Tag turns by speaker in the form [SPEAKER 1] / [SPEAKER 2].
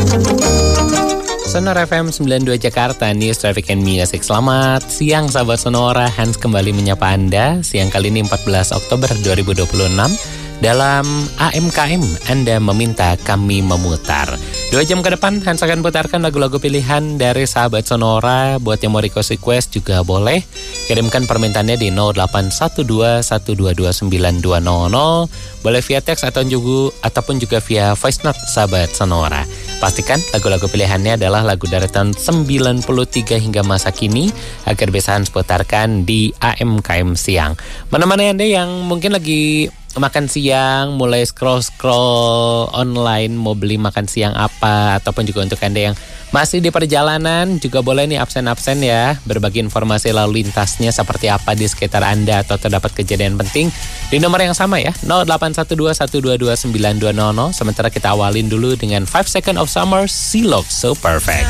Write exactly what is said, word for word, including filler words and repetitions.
[SPEAKER 1] Sonora F M sembilan puluh dua Jakarta, News Traffic and Music. Selamat siang sahabat Sonora, Hans kembali menyapa Anda. Siang kali ini empat belas Oktober dua ribu dua puluh enam. Dalam A M K M, Anda meminta kami memutar. Dua jam ke depan, Hans akan putarkan lagu-lagu pilihan dari sahabat Sonora. Buat yang mau request-request juga boleh. Kirimkan permintaannya di nol delapan satu dua satu dua dua sembilan dua nol nol. Boleh via teks atau juga, ataupun juga via voice note sahabat Sonora. Pastikan lagu-lagu pilihannya adalah lagu dari tahun sembilan puluh tiga hingga masa kini agar bisa Hans putarkan di A M K M siang. Mana-mana Anda yang mungkin lagi makan siang, mulai scroll-scroll online, mau beli makan siang apa, ataupun juga untuk Anda yang masih di perjalanan, juga boleh nih absen-absen ya, berbagi informasi lalu lintasnya seperti apa di sekitar Anda atau terdapat kejadian penting di nomor yang sama ya, nol delapan satu dua satu dua dua sembilan dua nol nol. Sementara kita awalin dulu dengan five Seconds of Summer, She Looks So Perfect.